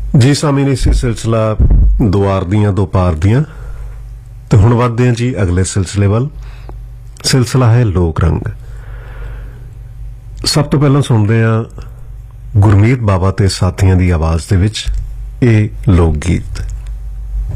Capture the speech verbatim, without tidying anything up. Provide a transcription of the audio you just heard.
ਜੀ ਸਾਮੀਨ, ਇਸੇ ਸਿਲਸਿਲਾ ਦੁਆਰ ਦੀਆਂ ਦੋ ਪਾਰ ਦੀਆਂ ਤੇ ਹੁਣ ਵੱਧਦੇ ਹਾਂ ਜੀ ਅਗਲੇ ਸਿਲਸਿਲੇ ਵੱਲ। ਸਿਲਸਿਲਾ ਹੈ ਲੋਕ ਰੰਗ। ਸਭ ਤੋਂ ਪਹਿਲਾਂ ਸੁਣਦੇ ਹਾਂ ਗੁਰਮੀਤ ਬਾਬਾ ਤੇ ਸਾਥੀਆਂ ਦੀ ਆਵਾਜ਼ ਦੇ ਵਿੱਚ ਇਹ ਲੋਕ ਗੀਤ।